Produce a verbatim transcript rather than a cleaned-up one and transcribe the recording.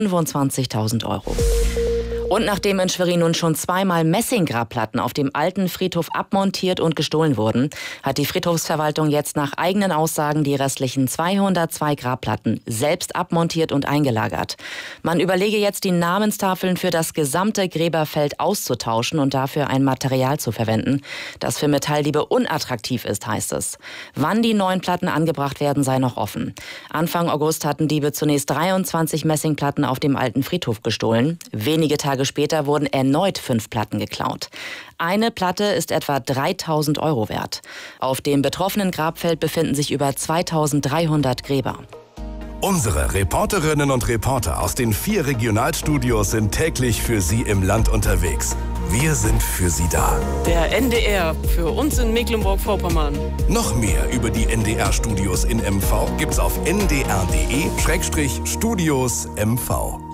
fünfundzwanzigtausend Euro. Und nachdem in Schwerin nun schon zweimal Messinggrabplatten auf dem alten Friedhof abmontiert und gestohlen wurden, hat die Friedhofsverwaltung jetzt nach eigenen Aussagen die restlichen zweihundertzwei Grabplatten selbst abmontiert und eingelagert. Man überlege jetzt, die Namenstafeln für das gesamte Gräberfeld auszutauschen und dafür ein Material zu verwenden, das für Metalldiebe unattraktiv ist, heißt es. Wann die neuen Platten angebracht werden, sei noch offen. Anfang August hatten Diebe zunächst dreiundzwanzig Messingplatten auf dem alten Friedhof gestohlen. Wenige Tage später wurden erneut fünf Platten geklaut. Eine Platte ist etwa dreitausend Euro wert. Auf dem betroffenen Grabfeld befinden sich über zweitausenddreihundert Gräber. Unsere Reporterinnen und Reporter aus den vier Regionalstudios sind täglich für Sie im Land unterwegs. Wir sind für Sie da. Der N D R, für uns in Mecklenburg-Vorpommern. Noch mehr über die N D R-Studios in M V gibt's auf n d r punkt d e Studios M V.